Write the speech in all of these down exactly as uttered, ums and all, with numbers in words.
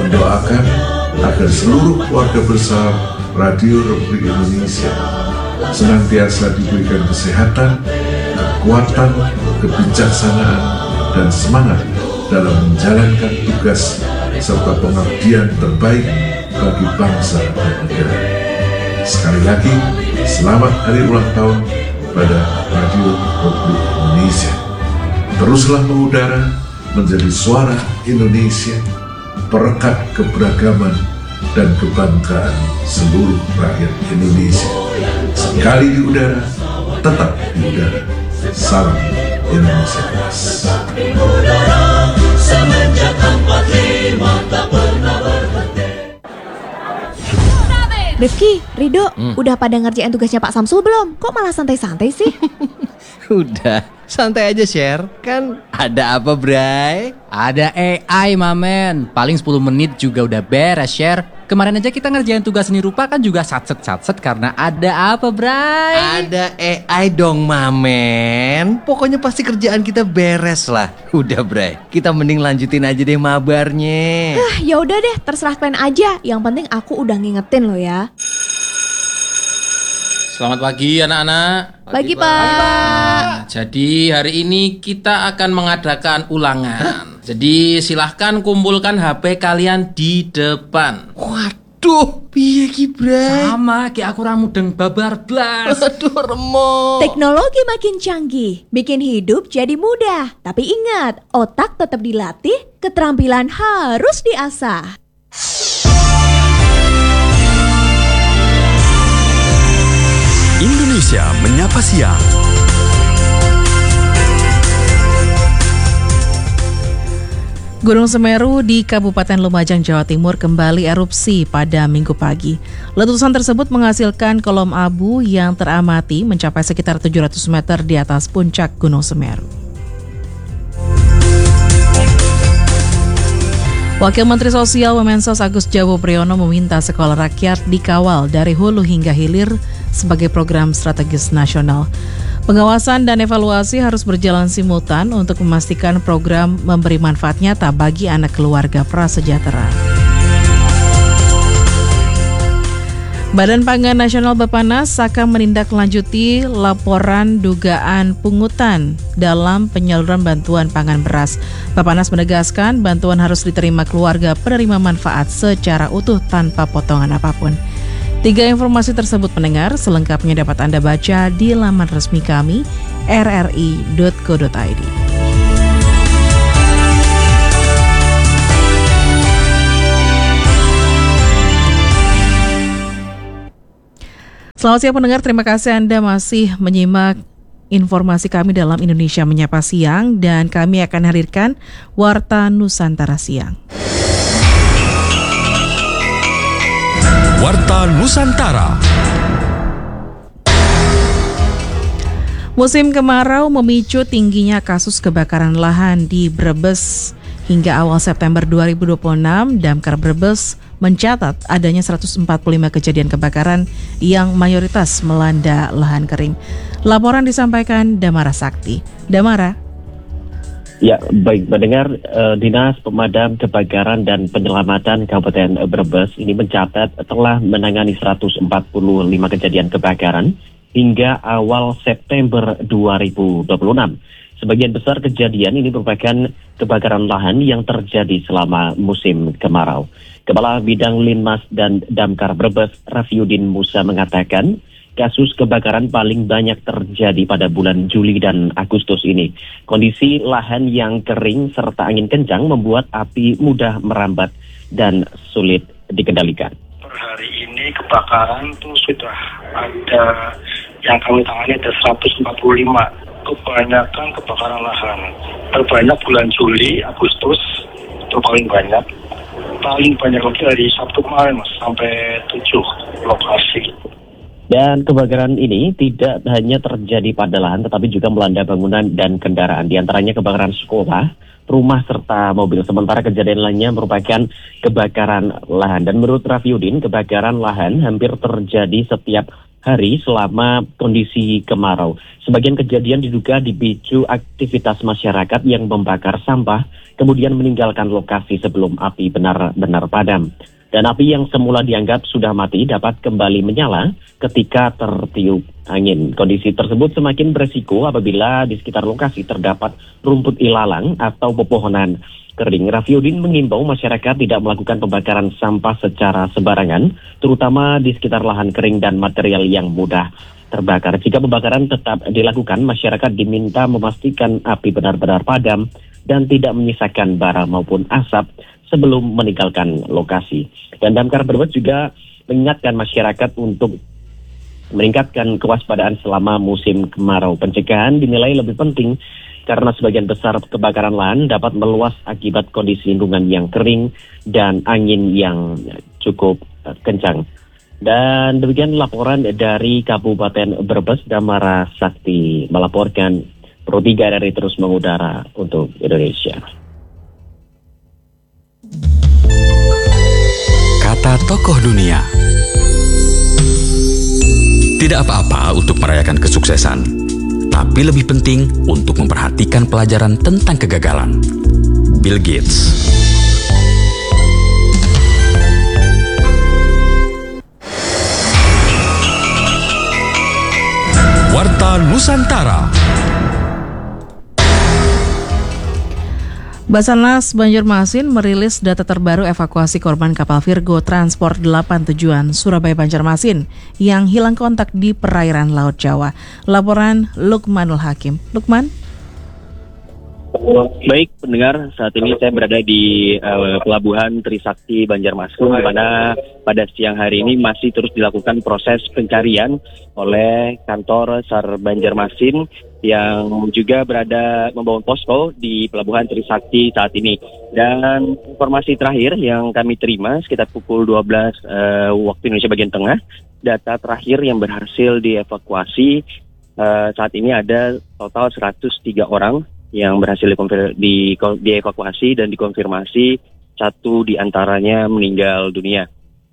Mendoakan agar seluruh keluarga besar Radio Republik Indonesia senantiasa diberikan kesehatan, kekuatan, kebijaksanaan, dan semangat dalam menjalankan tugas serta pengabdian terbaik bagi bangsa dan negara. Sekali lagi, selamat hari ulang tahun pada Radio Republik Indonesia. Teruslah mengudara menjadi suara Indonesia, perekat keberagaman dan kebanggaan seluruh rakyat Indonesia. Sekali di udara, tetap di udara. Salam Indonesia Emas. Rifki, Rido, hmm. udah pada ngerjain tugasnya Pak Samsul belum? Kok malah santai-santai sih? Udah, santai aja share. Kan ada apa, Bray? Ada A I, mamen. Paling sepuluh menit juga udah beres, share. Kemarin aja kita ngerjain tugas seni rupa kan juga satset-satset karena ada apa, Bray? Ada A I dong, mamen. Pokoknya pasti kerjaan kita beres lah. Udah, Bray. Kita mending lanjutin aja deh mabarnya. Hah, ya udah deh, terserah kalian aja. Yang penting aku udah ngingetin lo ya. Selamat pagi anak-anak. Pagi, Pak. Jadi hari ini kita akan mengadakan ulangan. Jadi silahkan kumpulkan H P kalian di depan. Waduh, piye ki, Bray? Sama kayak aku ramudeng babar blas. Aduh, remok. Teknologi makin canggih, bikin hidup jadi mudah. Tapi ingat, otak tetap dilatih, keterampilan harus diasah. Indonesia Menyapa Siang. Gunung Semeru di Kabupaten Lumajang, Jawa Timur kembali erupsi pada Minggu pagi. Letusan tersebut menghasilkan kolom abu yang teramati mencapai sekitar tujuh ratus meter di atas puncak Gunung Semeru. Wakil Menteri Sosial Womensos Agus Jawo Priyono meminta sekolah rakyat dikawal dari hulu hingga hilir sebagai program strategis nasional. Pengawasan dan evaluasi harus berjalan simultan untuk memastikan program memberi manfaat nyata bagi anak keluarga prasejahtera. Badan Pangan Nasional Bappenas akan menindaklanjuti laporan dugaan pungutan dalam penyaluran bantuan pangan beras. Bappenas menegaskan bantuan harus diterima keluarga penerima manfaat secara utuh tanpa potongan apapun. Tiga informasi tersebut pendengar, selengkapnya dapat Anda baca di laman resmi kami r r i dot co dot i d. Selamat siang pendengar, terima kasih Anda masih menyimak informasi kami dalam Indonesia Menyapa Siang dan kami akan hadirkan Warta Nusantara Siang. Warta Nusantara. Musim kemarau memicu tingginya kasus kebakaran lahan di Brebes. Hingga awal September dua ribu dua puluh enam, Damkar Brebes mencatat adanya seratus empat puluh lima kejadian kebakaran yang mayoritas melanda lahan kering. Laporan disampaikan Damara Sakti. Damara. Ya, baik mendengar uh, Dinas Pemadam Kebakaran dan Penyelamatan Kabupaten Brebes ini mencatat telah menangani seratus empat puluh lima kejadian kebakaran hingga awal September dua ribu dua puluh enam. Sebagian besar kejadian ini merupakan kebakaran lahan yang terjadi selama musim kemarau. Kepala Bidang Linmas dan Damkar Brebes, Rafiuddin Musa mengatakan, kasus kebakaran paling banyak terjadi pada bulan Juli dan Agustus ini. Kondisi lahan yang kering serta angin kencang membuat api mudah merambat dan sulit dikendalikan. Per hari ini kebakaran itu sudah ada yang kami tangani ada seratus empat puluh lima. Kebanyakan kebakaran lahan. Terbanyak bulan Juli, Agustus itu paling banyak. Paling banyak lagi dari Sabtu kemarin mas, sampai tujuh lokasi. Dan kebakaran ini tidak hanya terjadi pada lahan, tetapi juga melanda bangunan dan kendaraan. Di antaranya kebakaran sekolah, rumah, serta mobil. Sementara kejadian lainnya merupakan kebakaran lahan. Dan menurut Rafiuddin, kebakaran lahan hampir terjadi setiap hari selama kondisi kemarau. Sebagian kejadian diduga dipicu aktivitas masyarakat yang membakar sampah, kemudian meninggalkan lokasi sebelum api benar-benar padam. Dan api yang semula dianggap sudah mati dapat kembali menyala ketika tertiup angin. Kondisi tersebut semakin beresiko apabila di sekitar lokasi terdapat rumput ilalang atau pepohonan kering. Rafiuddin mengimbau masyarakat tidak melakukan pembakaran sampah secara sembarangan, terutama di sekitar lahan kering dan material yang mudah terbakar. Jika pembakaran tetap dilakukan, masyarakat diminta memastikan api benar-benar padam dan tidak menyisakan bara maupun asap sebelum meninggalkan lokasi. Dan Damkar Brebes juga mengingatkan masyarakat untuk meningkatkan kewaspadaan selama musim kemarau. Pencegahan dinilai lebih penting karena sebagian besar kebakaran lahan dapat meluas akibat kondisi lingkungan yang kering dan angin yang cukup kencang. Dan demikian laporan dari Kabupaten Brebes. Damara Sakti melaporkan. Pro tiga R R I terus mengudara untuk Indonesia. Kata tokoh dunia. Tidak apa-apa untuk merayakan kesuksesan, tapi lebih penting untuk memperhatikan pelajaran tentang kegagalan. Bill Gates. Warta Nusantara. Basarnas Banjarmasin merilis data terbaru evakuasi korban kapal Virgo Transport delapan tujuan Surabaya Banjarmasin yang hilang kontak di perairan Laut Jawa. Laporan Lukmanul Hakim. Lukman? Baik pendengar, saat ini saya berada di uh, Pelabuhan Trisakti Banjarmasin, di mana pada siang hari ini masih terus dilakukan proses pencarian oleh kantor SAR Banjarmasin yang juga berada membangun posko di Pelabuhan Trisakti saat ini. Dan informasi terakhir yang kami terima sekitar pukul dua belas uh, waktu Indonesia bagian tengah, data terakhir yang berhasil dievakuasi uh, saat ini ada total seratus tiga orang yang berhasil di, dievakuasi dan dikonfirmasi satu di antaranya meninggal dunia.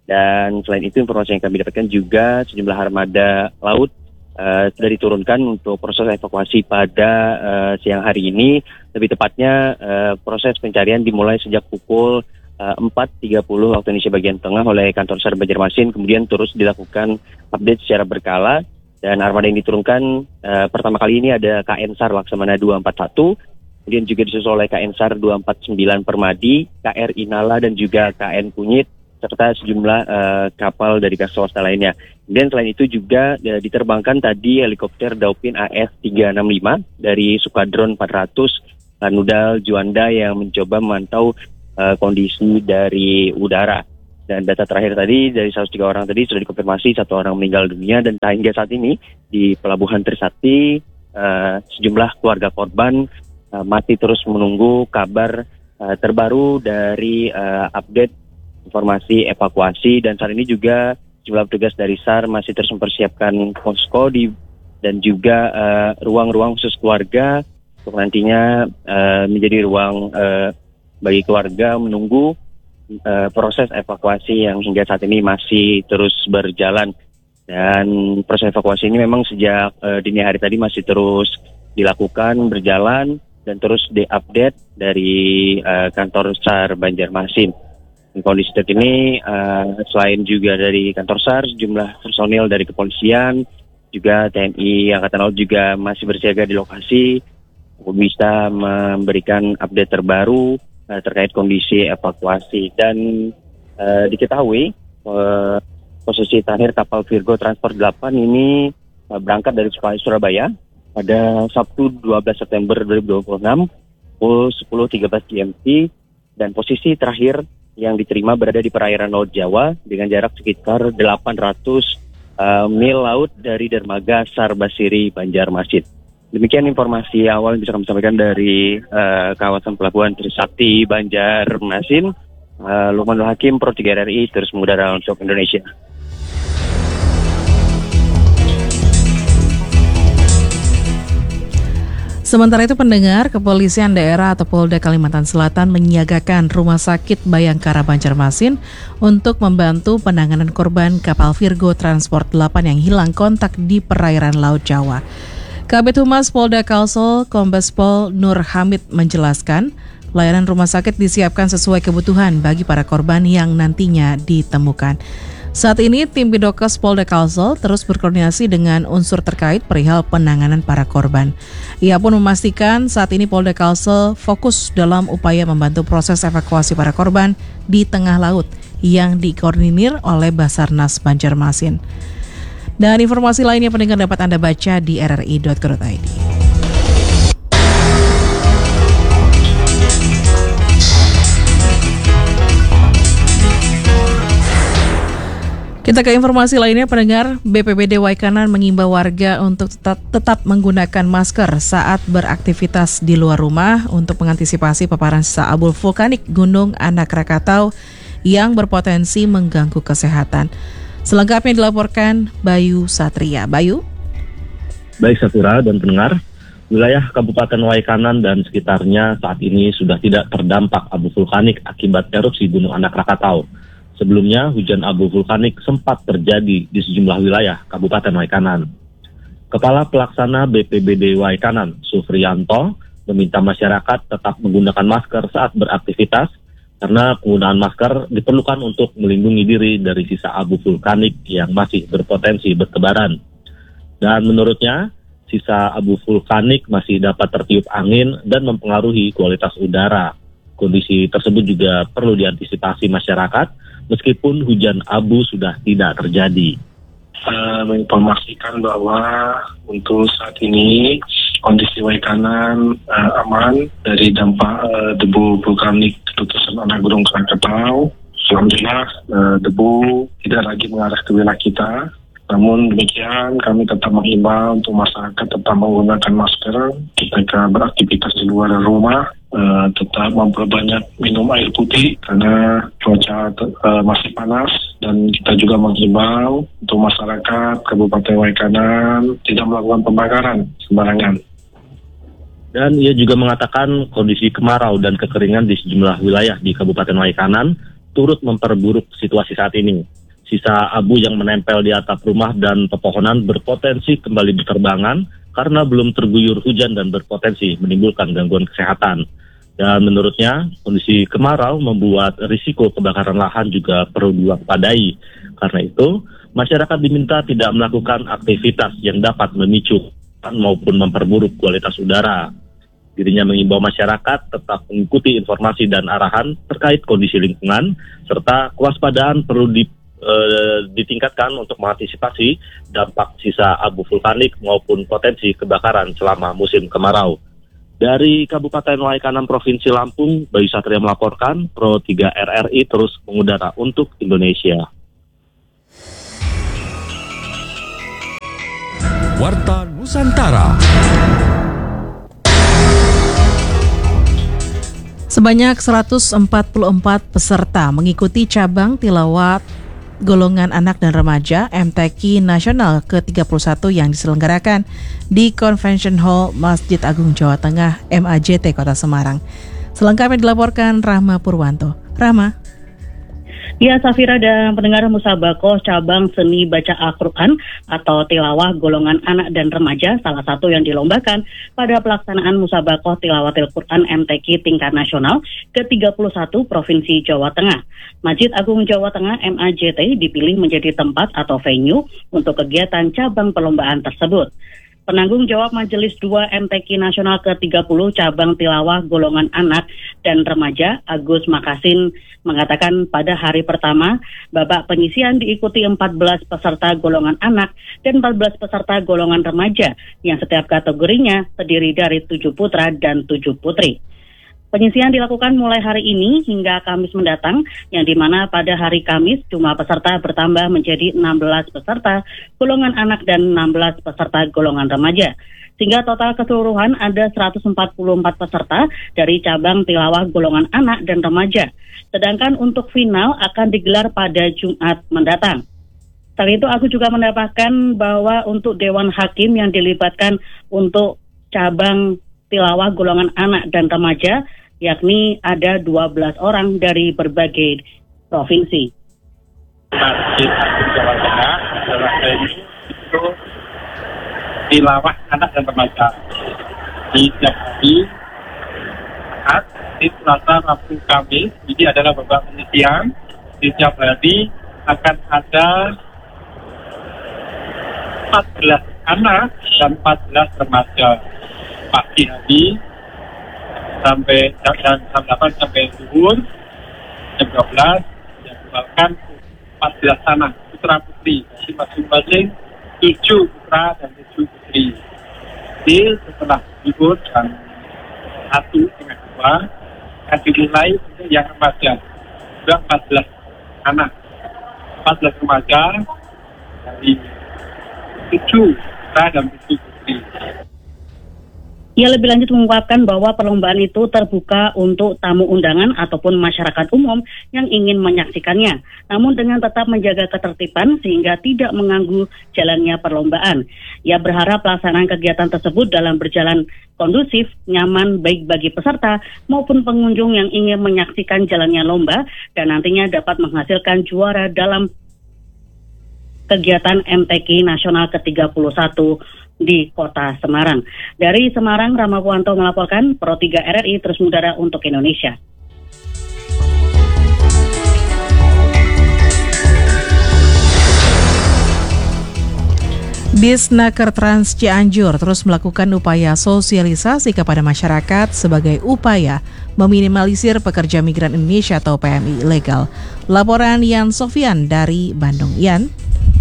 Dan selain itu informasi yang kami dapatkan juga sejumlah armada laut uh, sudah diturunkan untuk proses evakuasi pada uh, siang hari ini. Lebih tepatnya uh, proses pencarian dimulai sejak pukul uh, empat tiga puluh waktu Indonesia bagian tengah oleh kantor SAR Banjarmasin, kemudian terus dilakukan update secara berkala. Dan armada yang diturunkan uh, pertama kali ini ada K N SAR Laksamana dua empat satu, kemudian juga disusul oleh K N SAR dua empat sembilan Permadi, K R I Nala dan juga K N Kunyit, serta sejumlah uh, kapal dari pihak swasta lainnya. Kemudian selain itu juga uh, diterbangkan tadi helikopter Dauphin A S tiga enam lima dari Sukadron empat ratus Lanudal Juanda yang mencoba memantau uh, kondisi dari udara. Dan data terakhir tadi dari seratus tiga orang tadi sudah dikonfirmasi satu orang meninggal dunia, dan hingga saat ini di Pelabuhan Trisakti uh, sejumlah keluarga korban uh, masih terus menunggu kabar uh, terbaru dari uh, update informasi evakuasi. Dan saat ini juga sejumlah petugas dari SAR masih terus mempersiapkan posko di dan juga uh, ruang-ruang khusus keluarga untuk nantinya uh, menjadi ruang uh, bagi keluarga menunggu Uh, proses evakuasi yang hingga saat ini masih terus berjalan. Dan proses evakuasi ini memang sejak uh, dini hari tadi masih terus dilakukan, berjalan, dan terus diupdate dari uh, kantor SAR Banjarmasin. Di kondisi terkini, uh, selain juga dari kantor SAR, jumlah personil dari kepolisian, juga T N I Angkatan Laut juga masih bersiaga di lokasi untuk bisa memberikan update terbaru terkait kondisi evakuasi. Dan uh, diketahui uh, posisi terakhir kapal Virgo Transport delapan ini uh, berangkat dari Surabaya pada Sabtu dua belas September dua ribu dua puluh enam pukul sepuluh tiga belas G M T, dan posisi terakhir yang diterima berada di perairan Laut Jawa dengan jarak sekitar delapan ratus uh, mil laut dari dermaga SAR Basiri Banjarmasin. Demikian informasi awal yang bisa kami sampaikan dari uh, kawasan Pelabuhan Trisakti Banjarmasin. Uh, Lukmanul Hakim, Pro tiga R R I, terus mengudara untuk Indonesia. Sementara itu pendengar, Kepolisian Daerah atau Polda Kalimantan Selatan menyiagakan Rumah Sakit Bayangkara Banjarmasin untuk membantu penanganan korban kapal Virgo Transport delapan yang hilang kontak di perairan Laut Jawa. Kabid Humas Polda Kalsel, Kombes Pol Nur Hamid menjelaskan, layanan rumah sakit disiapkan sesuai kebutuhan bagi para korban yang nantinya ditemukan. Saat ini, tim Bidokes Polda Kalsel terus berkoordinasi dengan unsur terkait perihal penanganan para korban. Ia pun memastikan saat ini Polda Kalsel fokus dalam upaya membantu proses evakuasi para korban di tengah laut yang dikoordinir oleh Basarnas Banjarmasin. Dan informasi lainnya pendengar dapat Anda baca di r r i dot co dot i d. Kita ke informasi lainnya, pendengar. B P B D Waikanan mengimbau warga untuk tetap, tetap menggunakan masker saat beraktivitas di luar rumah untuk mengantisipasi paparan sisa abu vulkanik Gunung Anak Rakatau yang berpotensi mengganggu kesehatan. Selengkapnya dilaporkan Bayu Satria. Bayu? Baik Safira dan pendengar, wilayah Kabupaten Waikanan dan sekitarnya saat ini sudah tidak terdampak abu vulkanik akibat erupsi Gunung Anak Rakatau. Sebelumnya, hujan abu vulkanik sempat terjadi di sejumlah wilayah Kabupaten Waikanan. Kepala Pelaksana B P B D Waikanan, Sufrianto, meminta masyarakat tetap menggunakan masker saat beraktivitas karena penggunaan masker diperlukan untuk melindungi diri dari sisa abu vulkanik yang masih berpotensi bertebaran. Dan menurutnya, sisa abu vulkanik masih dapat tertiup angin dan mempengaruhi kualitas udara. Kondisi tersebut juga perlu diantisipasi masyarakat meskipun hujan abu sudah tidak terjadi. Uh, menginformasikan bahwa untuk saat ini kondisi Waikanan uh, aman dari dampak uh, debu vulkanik letusan anak Gunung Krakatau. Alhamdulillah uh, debu tidak lagi mengarah ke wilayah kita. Namun demikian kami tetap mengimbau untuk masyarakat tetap menggunakan masker ketika beraktivitas di luar rumah. Uh, tetap memperbanyak minum air putih karena cuaca uh, masih panas, dan kita juga menghimbau untuk masyarakat Kabupaten Waikanan tidak melakukan pembakaran sembarangan. Dan ia juga mengatakan kondisi kemarau dan kekeringan di sejumlah wilayah di Kabupaten Waikanan turut memperburuk situasi saat ini. Sisa abu yang menempel di atap rumah dan pepohonan berpotensi kembali berterbangan karena belum terguyur hujan dan berpotensi menimbulkan gangguan kesehatan. Dan menurutnya, kondisi kemarau membuat risiko kebakaran lahan juga perlu diwaspadai. Karena itu, masyarakat diminta tidak melakukan aktivitas yang dapat memicu maupun memperburuk kualitas udara. Dirinya mengimbau masyarakat tetap mengikuti informasi dan arahan terkait kondisi lingkungan, serta kewaspadaan perlu di, e, ditingkatkan untuk mengantisipasi dampak sisa abu vulkanik maupun potensi kebakaran selama musim kemarau. Dari Kabupaten Waikanan Provinsi Lampung, Bayu Satria melaporkan, Pro tiga R R I terus mengudara untuk Indonesia. Warta Nusantara. Sebanyak seratus empat puluh empat peserta mengikuti cabang tilawat golongan anak dan remaja M T Q Nasional ke tiga puluh satu yang diselenggarakan di Convention Hall Masjid Agung Jawa Tengah M A J T Kota Semarang. Selengkapnya dilaporkan Rahma Purwanto. Rahma. Ya, Safira dan pendengar, Musabakoh cabang seni baca Al-Quran atau tilawah golongan anak dan remaja salah satu yang dilombakan pada pelaksanaan Musabakoh Tilawatil Quran M T Q tingkat nasional ke tiga puluh satu Provinsi Jawa Tengah. Masjid Agung Jawa Tengah M A J T dipilih menjadi tempat atau venue untuk kegiatan cabang perlombaan tersebut. Penanggung jawab Majelis dua M T Q Nasional ke tiga puluh cabang tilawah golongan anak dan remaja, Agus Makasin, mengatakan pada hari pertama, babak penyisian diikuti empat belas peserta golongan anak dan empat belas peserta golongan remaja yang setiap kategorinya terdiri dari tujuh putra dan tujuh putri. Penyisian dilakukan mulai hari ini hingga Kamis mendatang, yang dimana pada hari Kamis jumlah peserta bertambah menjadi enam belas peserta golongan anak dan enam belas peserta golongan remaja. Sehingga total keseluruhan ada seratus empat puluh empat peserta dari cabang tilawah golongan anak dan remaja. Sedangkan untuk final akan digelar pada Jumat mendatang. Selain itu, aku juga mendapatkan bahwa untuk Dewan Hakim yang dilibatkan untuk cabang tilawah golongan anak dan remaja, yakni ada dua belas orang dari berbagai provinsi. Masjid Agung Jawa Tengah adalah ini itu tilawah anak dan remaja di setiap hari Ahad, di Selasa, Rabu, Kamis. Ini adalah babak penyisian. Di setiap hari akan ada empat belas anak dan empat belas remaja. Pagi hari sampai jam delapan sampai zuhur, jam dua belas yang dibawakan empat belas anak putra putri, jadi masing-masing tujuh putra dan tujuh putri. Jadi setelah zuhur jam satu dengan dua akan dimulai untuk yang remaja, juga empat belas anak, empat belas remaja dari tujuh putra dan tujuh putri. Ia lebih lanjut mengungkapkan bahwa perlombaan itu terbuka untuk tamu undangan ataupun masyarakat umum yang ingin menyaksikannya, namun dengan tetap menjaga ketertiban sehingga tidak mengganggu jalannya perlombaan. Ia berharap pelaksanaan kegiatan tersebut dalam berjalan kondusif, nyaman baik bagi peserta maupun pengunjung yang ingin menyaksikan jalannya lomba dan nantinya dapat menghasilkan juara dalam kegiatan M T Q Nasional ke tiga puluh satu di Kota Semarang. Dari Semarang, Rama Puanto melaporkan, Pro tiga R R I terus mengudara untuk Indonesia. Disnaker Trans Cianjur terus melakukan upaya sosialisasi kepada masyarakat sebagai upaya meminimalisir pekerja migran Indonesia atau P M I ilegal. Laporan Yan Sofyan dari Bandung. Yan.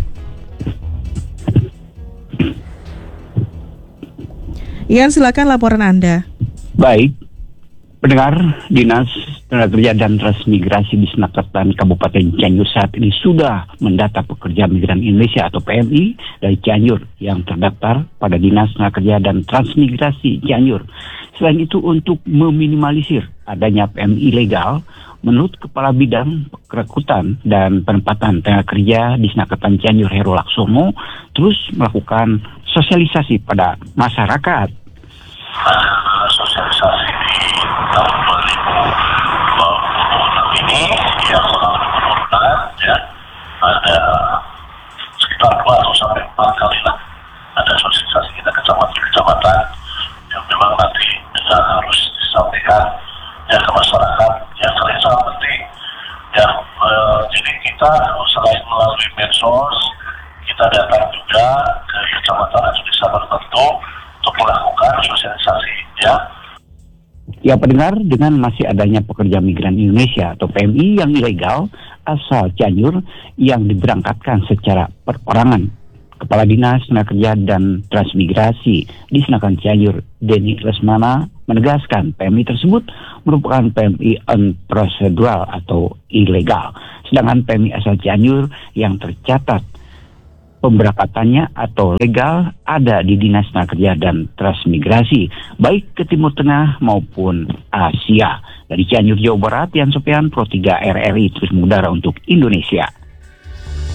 Yan, silakan laporan Anda. Baik, pendengar, Dinas Tenaga Kerja dan Transmigrasi Disnaker Kabupaten Cianjur saat ini sudah mendata pekerja migran Indonesia atau P M I dari Cianjur yang terdaftar pada Dinas Tenaga Kerja dan Transmigrasi Cianjur. Selain itu, untuk meminimalisir adanya P M I ilegal, menurut Kepala Bidang Perekrutan dan Penempatan Tenaga Kerja Disnaker Cianjur Heru Laksono terus melakukan sosialisasi pada masyarakat. Ada sosialisasi di tahun dua ribu dua puluh enam ini yang menurunkan ya ada sekitar dua atau sampai empat kali lah ada sosialisasi kita kecamatan-kecamatan yang memang nanti bisa harus disampaikan ya ke masyarakat yang selain sangat penting ya eh, jadi kita selain melalui medsos kita datang juga ke kecamatan atau desa tertentu untuk melakukan sosialisasi ya. Ya pendengar, dengan masih adanya pekerja migran Indonesia atau P M I yang ilegal asal Cianjur yang diberangkatkan secara perorangan, Kepala Dinas Tenaga Kerja dan Transmigrasi di Senakan Cianjur, Denny Lesmana, menegaskan P M I tersebut merupakan P M I unprocedural atau ilegal. Sedangkan P M I asal Cianjur yang tercatat pemberangkatannya atau legal ada di Dinas Tenaga Kerja dan Transmigrasi, baik ke Timur Tengah maupun Asia. Dari Cianjur, Jawa Barat, Yan Sofyan, Pro tiga R R I terus mengudara untuk Indonesia.